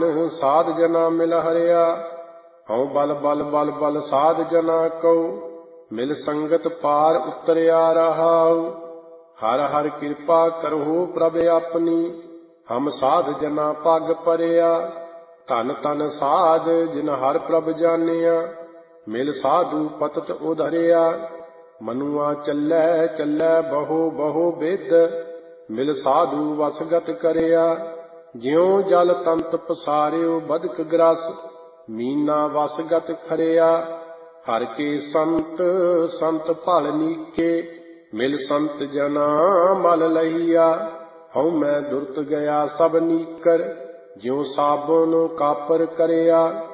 ਮਨ ਸਾਧ ਜਨਾ ਮਿਲ ਹਰਿਆ। ਹਉ ਬਲ ਬਲ ਬਲ ਬਲ ਸਾਧ ਜਨਾ ਕਉ, ਮਿਲ ਸੰਗਤ ਪਾਰ ਉਤਰਿਆ ਰਹਾਉ। ਹਰ ਹਰ ਕਿਰਪਾ ਕਰਹੁ ਪ੍ਰਭ ਆਪਣੀ, ਹਮ ਸਾਧ ਜਨਾ ਪਗ ਪਰਿਆ। ਧਨ ਧਨ ਸਾਧ ਜਿਨ ਹਰ ਪ੍ਰਭ ਜਾਣਿਆ, ਮਿਲ ਸਾਧੂ ਪਤਤ ਉਧਰਿਆ। ਮਨੁਆ ਚੱਲੈ ਚੱਲੈ ਬਹੁ ਬਹੁ ਬਿਧ, ਮਿਲ ਸਾਧੂ ਵਸਗਤ ਕਰਿਆ। ਜਿਉ ਜਲ ਤੰਤ ਪਸਾਰਿਓ ਬਦਕ ਗ੍ਰਸ, ਮੀਨਾ ਵਸਗਤ ਖਰਿਆ। ਹਰ ਕੇ ਸੰਤ ਸੰਤ ਭਲ ਨੀਕੇ, ਮਿਲ ਸੰਤ ਜਨਾ ਮਲ ਲਹੀਆ। ਹਉ ਮੈਂ ਦੁਰਤ ਗਿਆ ਸਭ ਨੀਕਰ, ਜਿਉ ਸਾਬਨ ਕਾਪਰ ਕਰਿਆ।